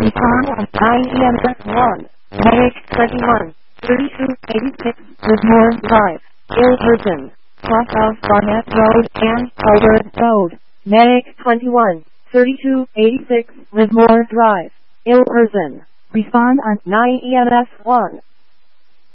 Respond on 9 EMS 1. Medic 21, 3286, Lismore Drive, Ilverton. Cross off Barnett Road and Albert Road. Medic 21, 3286, Lismore Drive, Ilverton. Respond on 9 EMS 1.